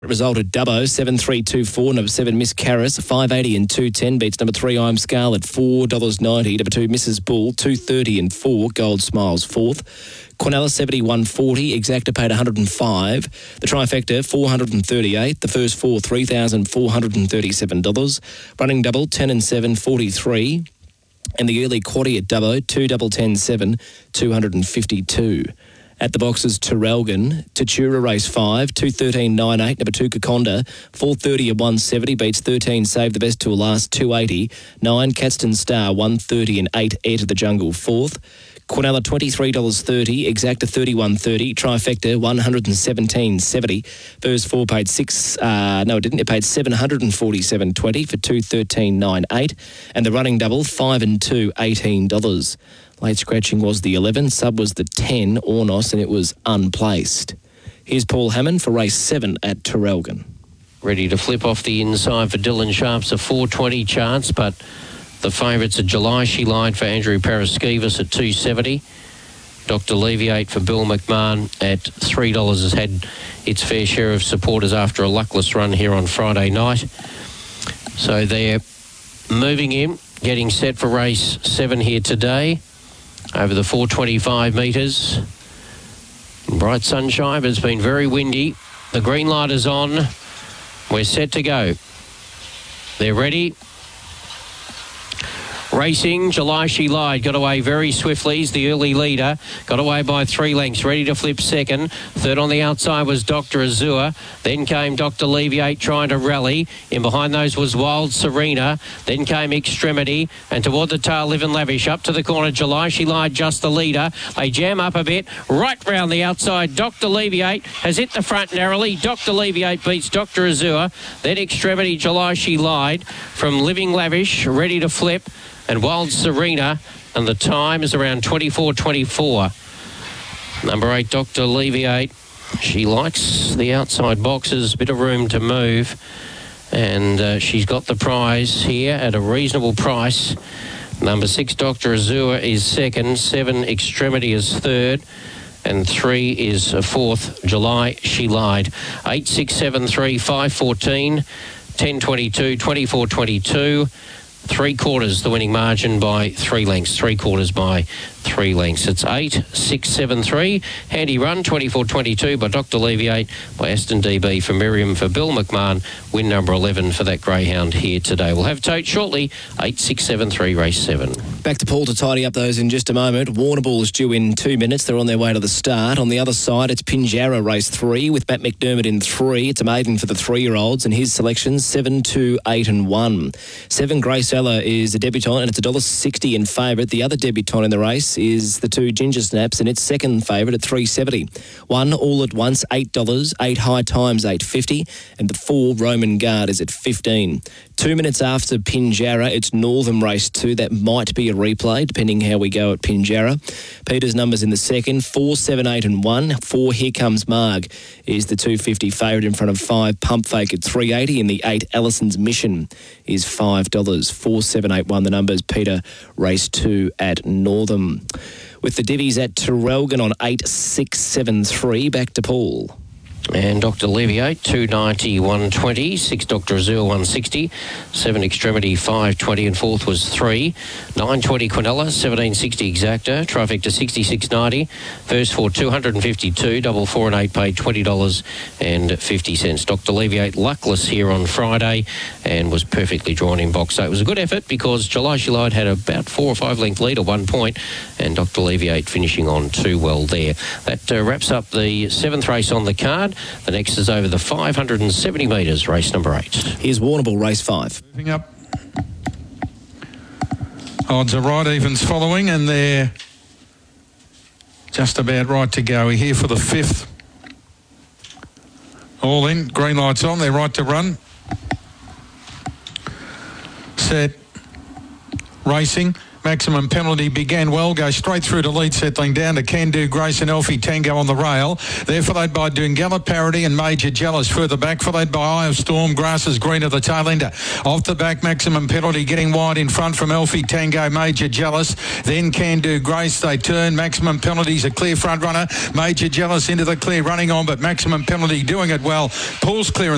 Result at Dubbo, 7-3-2-4. Number 7, Miss Caris, 5.80 and 2.10. Beats number 3, I'm Scarlet, $4.90. Number 2, Mrs. Bull, 2.30 and 4. Gold Smiles, 4th. Quinella, 71.40. Exacta paid 105. The trifecta, 438. The first 4, $3,437. Running double, 10 and 7, 43. And the early quaddie at Dubbo, 2 double 10 7, 252. At the boxes, Terrelgan, Tatura race 5, 2.13.98, number 2 Kakonda, 4.30 and 170, beats 13, Save the Best till last, 2.80, 9 Catston Star, 1.30 and 8, Air to the Jungle, 4th. Quinella, $23.30, Exacta $31.30, Trifecta $117.70. First 4 paid it paid $747.20 for 213.98, and the running double 5 and 2, $18. Late scratching was the 11, sub was the 10, Ornos, and it was unplaced. Here's Paul Hammond for race 7 at Terrelgan. Ready to flip off the inside for Dylan Sharp's a 4.20 chance, but the favourites are July She Lied for Andrew Paraskevas at $2.70. Dr. Alleviate for Bill McMahon at $3 has had its fair share of supporters after a luckless run here on Friday night. So they're moving in, getting set for race 7 here today. Over the 425 metres. Bright sunshine, but it's been very windy. The green light is on. We're set to go. They're ready. Racing, July She Lied, got away very swiftly. He's the early leader. Got away by 3 lengths, ready to flip second. Third on the outside was Dr. Azure. Then came Dr. Alleviate trying to rally. In behind those was Wild Serena. Then came Extremity. And toward the tail, Live and Lavish. Up to the corner, July She Lied, just the leader. They jam up a bit. Right round the outside, Dr. Alleviate has hit the front narrowly. Dr. Alleviate beats Dr. Azure. Then Extremity, July She Lied. From Living Lavish, ready to flip. And Wild Serena, and the time is around 24:24. Number 8, Dr. Alleviate. She likes the outside boxes, bit of room to move, and she's got the prize here at a reasonable price. Number 6, Dr. Azure is second, 7, Extremity is third, and 3 is 4th, July She Lied. 8, 6, 7, 3, 5, 14, 10, 22, 24, 22. 3/4 the winning margin by 3 lengths. 3/4 by 3 lengths. It's 8, 6, 7, 3. Handy Run, 24-22 by Dr. Alleviate, by Aston DB for Miriam, for Bill McMahon. Win number 11 for that greyhound here today. We'll have tote shortly. 8, 6, 7, 3, race 7. Back to Paul to tidy up those in just a moment. Warrnambool is due in 2 minutes. They're on their way to the start. On the other side, it's Pinjarra race 3 with Matt McDermott in 3. It's a maiden for the 3-year-olds, and his selections 7, 2, 8 and 1. 7, Grace Ella is a debutant, and it's $1.60 in favourite. The other debutant in the race is the 2 Ginger Snaps, and it's second favourite at $3.70. 1 All at Once, $8. 8 High Times, $8.50, and the 4 Roman Guard is at $15. 2 minutes after Pinjarra, it's Northam race 2. That might be a replay, depending how we go at Pinjarra. Peter's numbers in the second, 4, 7, 8 and 1. 4 Here Comes Marg is the $2.50 favourite in front of 5 Pump Fake at $3.80, and the 8 Allison's Mission is $5. 4, 7, 8, 1 the numbers. Peter race 2 at Northam. With the divvies at Terrelgan on 8, 6, 7, 3. Back to Paul. And Dr. Alleviate, 290, 120. 6, Dr. Azure, 160. 7, Extremity, 520, and 4th was 3. 920, Quinella, 1760, Exacta. Trifecta, 66.90. First 4, 252. Double 4 and 8 paid $20.50. Dr. Alleviate, luckless here on Friday, and was perfectly drawn in box. So it was a good effort, because July She Lied had about 4 or 5 length lead at 1 point, and Dr. Alleviate finishing on 2 well there. That wraps up the 7th race on the card. The next is over the 570 metres, race number 8. Here's Warrnambool, race 5. Moving up. Odds are right, evens following, and they're just about right to go. We're here for the 5th. All in, green lights on, they're right to run. Set. Racing. Maximum Penalty began well, goes straight through to lead, settling down to Can Do, Grace and Elfie Tango on the rail. They're followed by Doongala Parody and Major Jealous further back, followed by Eye of Storm, Grasses Green at the tail ender. Off the back, Maximum Penalty getting wide in front from Elfie Tango, Major Jealous. Then Can Do, Grace, they turn. Maximum Penalty's a clear front runner. Major Jealous into the clear, running on, but Maximum Penalty doing it well. Pulls clear.